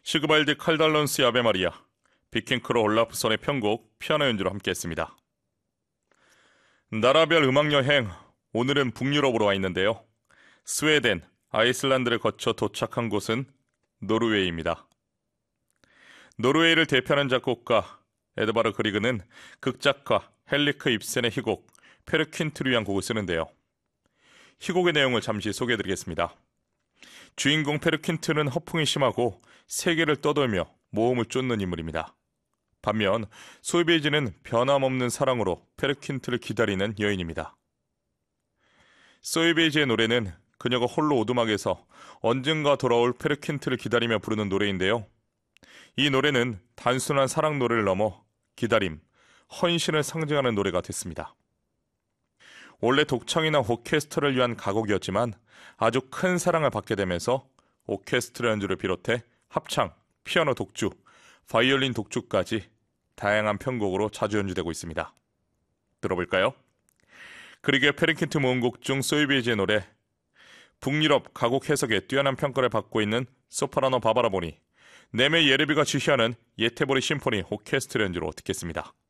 시그발디 칼달론스의 아베 마리아, 비킹크로 올라프손의 편곡, 피아노 연주로 함께했습니다. 나라별 음악여행, 오늘은 북유럽으로 와 있는데요. 스웨덴, 아이슬란드를 거쳐 도착한 곳은 노르웨이입니다. 노르웨이를 대표하는 작곡가 에드바르 그리그는 극작가 헨리크 입센의 희곡 페르 퀸트를 위한 곡을 쓰는데요. 희곡의 내용을 잠시 소개해드리겠습니다. 주인공 페르 퀸트는 허풍이 심하고 세계를 떠돌며 모험을 쫓는 인물입니다. 반면 솔베이지는 변함없는 사랑으로 페르 퀸트를 기다리는 여인입니다. 솔베이지의 노래는 그녀가 홀로 오두막에서 언젠가 돌아올 페르 퀸트를 기다리며 부르는 노래인데요. 이 노래는 단순한 사랑 노래를 넘어 기다림, 헌신을 상징하는 노래가 됐습니다. 원래 독창이나 오케스트라를 위한 가곡이었지만 아주 큰 사랑을 받게 되면서 오케스트라 연주를 비롯해 합창, 피아노 독주, 바이올린 독주까지 다양한 편곡으로 자주 연주되고 있습니다. 들어볼까요? 그리고 페르 퀸트 모음곡 중 소이베이지의 노래, 북유럽 가곡 해석에 뛰어난 평가를 받고 있는 소프라노 바바라 보니, 네메 예레비가 지휘하는 예테보리 심포니 오케스트라 연주로 듣겠습니다.